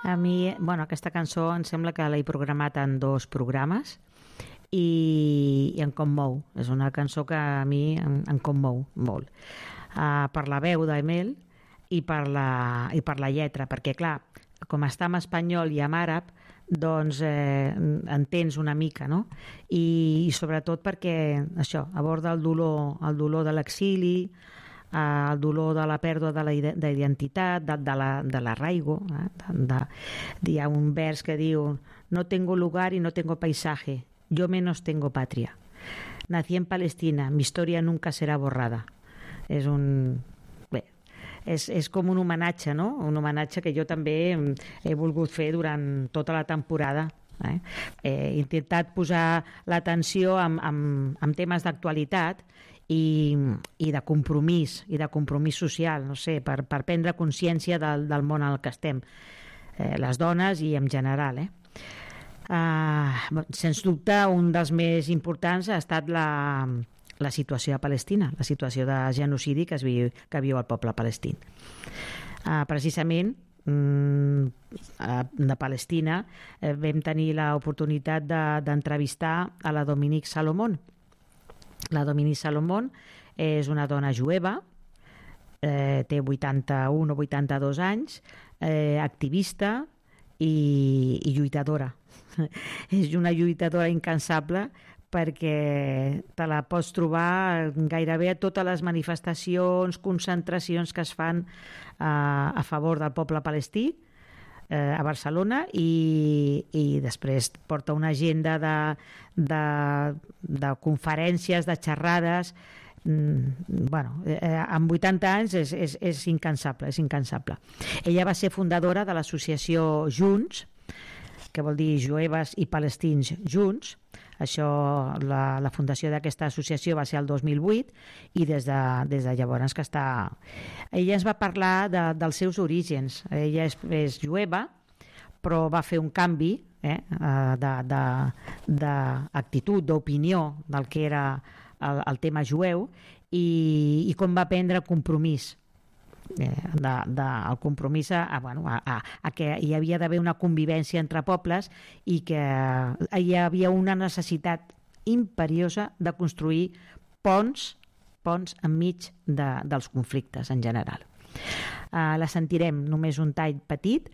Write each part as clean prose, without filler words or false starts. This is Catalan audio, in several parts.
A mi, aquesta cançó em sembla que l'he programat en 2 programes i em commou. És una cançó que a mi em commou molt. Per la veu d'Emel i per la lletra, perquè clar, com està en espanyol i en àrab, doncs entens una mica, no? I sobretot perquè això aborda el dolor de l'exili, el dolor de la pèrdua de la identitat, de l'arraigo. Hi ha un vers que diu: no tengo lugar y no tengo paisaje, yo menos tengo patria. Nací en Palestina, mi historia nunca será borrada. És com un homenatge, no? Un homenatge que jo també he volgut fer durant tota la temporada. He intentat posar l'atenció en temes d'actualitat i de compromís social, no sé, per prendre consciència del món en el que estem, les dones i en general. Sens dubte un dels més importants ha estat la situació a Palestina, la situació de genocidi que viu el poble palestí. Precisament de Palestina vam tenir l'oportunitat d'entrevistar a la Dominique Salomon. La Dominique Salomon és una dona jueva, té 81 o 82 anys, activista i lluitadora. És una lluitadora incansable perquè te la pots trobar gairebé a totes les manifestacions, concentracions que es fan a favor del poble palestí a Barcelona i després porta una agenda de conferències, de xerrades. Amb 80 anys és incansable, és incansable. Ella va ser fundadora de l'associació Junts, que vol dir jueves i palestins junts. Això, la fundació d'aquesta associació va ser el 2008 i des de llavors que està... Ella ens va parlar dels seus orígens. Ella és jueva, però va fer un canvi d'actitud, d'opinió del que era el tema jueu i com va prendre compromís. El compromís a que hi havia d'haver una convivència entre pobles i que hi havia una necessitat imperiosa de construir ponts enmig dels conflictes en general. La sentirem només un tall petit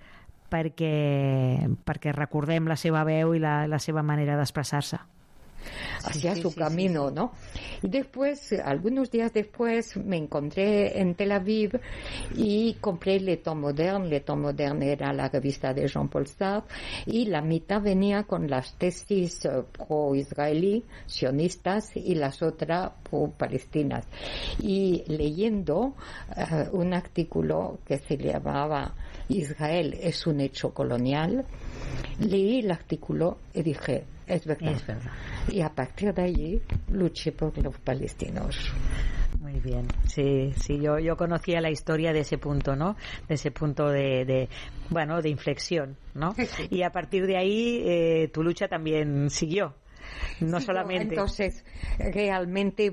perquè recordem la seva veu i la seva manera d'expressar-se. Hacia su camino, ¿no? Y después, algunos días después, me encontré en Tel Aviv y compré Le Temps Moderne. Le Temps Moderne era la revista de Jean-Paul Sartre y la mitad venía con las tesis pro-israelí, sionistas, y las otras pro-palestinas. Y leyendo un artículo que se llamaba Israel es un hecho colonial, leí el artículo y dije, es verdad. Y a partir de allí luché por los palestinos. Muy bien, sí, yo conocía la historia de ese punto, ¿no? De ese punto de inflexión, ¿no? Sí. Y a partir de ahí tu lucha también siguió. No sí, solamente. Entonces, realmente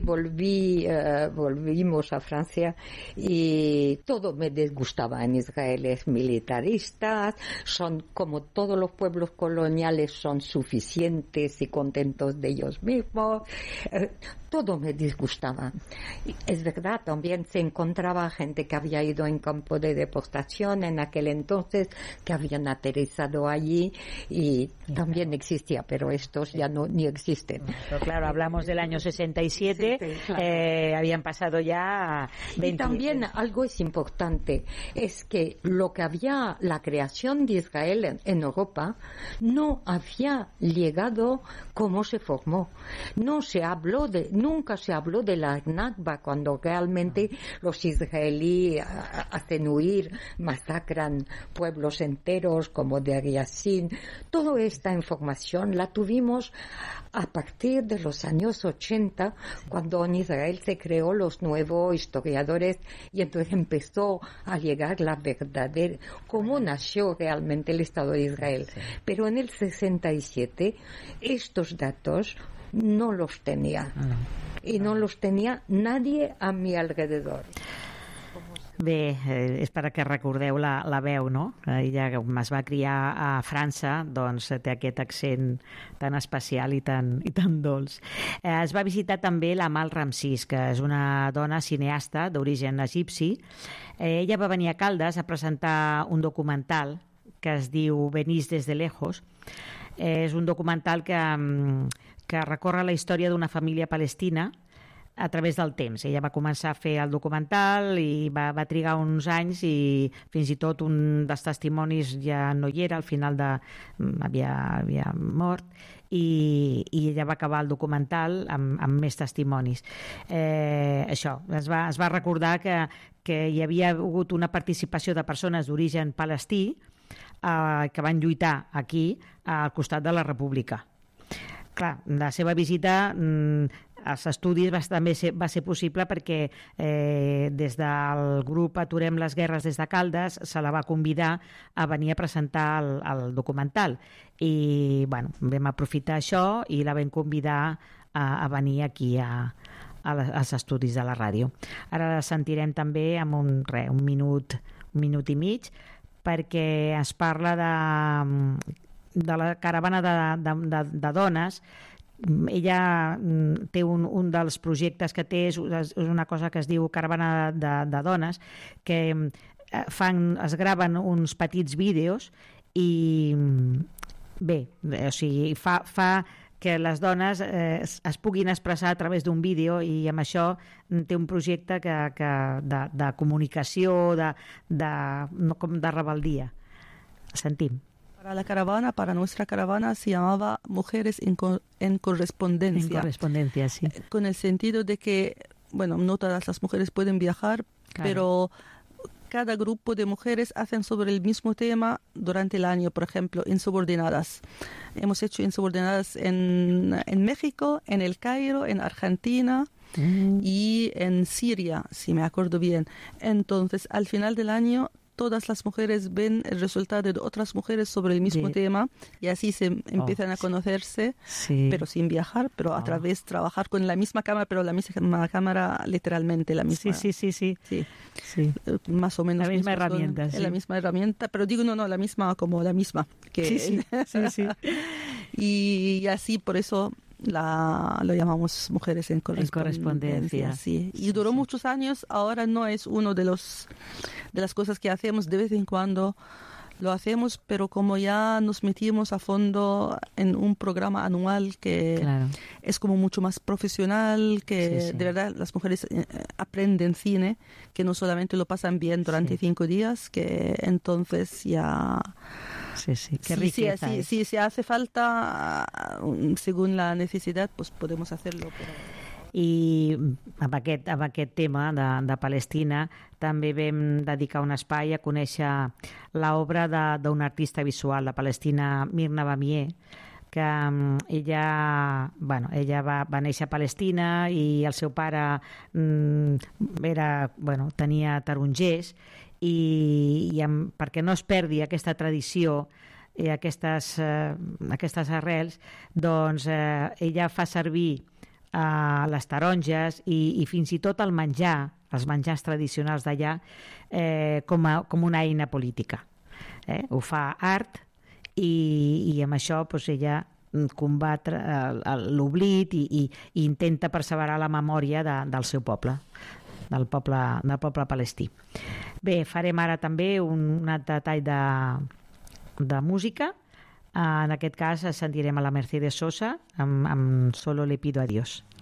volvimos a Francia y todo me disgustaba en Israel. Es militaristas, son como todos los pueblos coloniales, son suficientes y contentos de ellos mismos. Todo me disgustaba. Es verdad, también se encontraba gente que había ido en campo de deportación en aquel entonces, que habían aterrizado allí y también existía, pero estos ya ni existen. Pero claro, hablamos del año 67, claro. Habían pasado ya 20. Y también algo es importante, es que lo que había, la creación de Israel en Europa, no había llegado como se formó. Nunca se habló de la Nakba, cuando realmente los israelíes hacen huir, masacran pueblos enteros como Deir Yassin. Toda esta información la tuvimos a partir de los años 80, cuando en Israel se creó los nuevos historiadores y entonces empezó a llegar la verdadera, cómo nació realmente el Estado de Israel. Pero en el 67 estos datos no los tenía y no los tenía nadie a mi alrededor. Bé, és perquè recordeu la veu, no? Ella, com es va criar a França, doncs té aquest accent tan especial i tan dolç. Es va visitar també la Mal Ramsís, que és una dona cineasta d'origen egipci. Ella va venir a Caldes a presentar un documental que es diu Venís des de lejos. És un documental que recorre la història d'una família palestina a través del temps. Ella va començar a fer el documental i va trigar uns anys i fins i tot un dels testimonis ja no hi era, al final havia mort i ella va acabar el documental amb més testimonis. Això, es va recordar que hi havia hagut una participació de persones d'origen palestí que van lluitar aquí al costat de la República. Clar, la seva visita als estudis també va ser possible perquè des del grup Aturem les Guerres des de Caldes se la va convidar a venir a presentar el documental i bueno, vam aprofitar això i la vam convidar a venir aquí als estudis de la ràdio. Ara la sentirem també amb un minut i mig perquè es parla de la caravana de dones. Ella té un dels projectes que té, és una cosa que es diu Caravana de dones, que es graven uns petits vídeos i bé, o sigui, fa que les dones es puguin expressar a través d'un vídeo i amb això té un projecte de comunicació, com de rebeldia. Sentim. Para nuestra caravana se llamaba Mujeres en Correspondencia. En correspondencia, sí. Con el sentido de que, bueno, no todas las mujeres pueden viajar, claro, pero cada grupo de mujeres hacen sobre el mismo tema durante el año. Por ejemplo, insubordinadas. Hemos hecho insubordinadas en México, en El Cairo, en Argentina y en Siria, si me acuerdo bien. Entonces, al final del año, todas las mujeres ven el resultado de otras mujeres sobre el mismo tema y así se empiezan a conocerse, pero sin viajar, pero a través de trabajar con la misma cámara, pero la misma cámara literalmente, la misma. Sí. Más o menos. La misma herramienta. La misma herramienta, pero digo no, la misma como la misma. Sí. Y así, por eso lo llamamos Mujeres en Correspondencia. Sí. Y duró muchos años. Ahora no es uno de las cosas que hacemos. De vez en cuando lo hacemos, pero como ya nos metimos a fondo en un programa anual que es como mucho más profesional, que de verdad las mujeres aprenden cine, que no solamente lo pasan bien durante 5 días, que entonces ya... Qué riqueza. Si hace falta, según la necesidad, pues podemos hacerlo. I amb aquest tema de Palestina també vam dedicar un espai a conèixer l'obra d'una artista visual, la palestina Mirna Bamier, que ella va néixer a Palestina i el seu pare tenia tarongers i perquè no es perdi aquesta tradició i aquestes arrels, doncs ella fa servir les taronges i fins i tot el menjar, els menjars tradicionals d'allà, com una eina política. Ho fa art i amb això ella combat l'oblit i intenta perseverar la memòria del seu poble, del poble palestí. Bé, farem ara també un altre tall de música. En aquest cas sentirem a la Mercedes Sosa amb Solo le pido a Dios.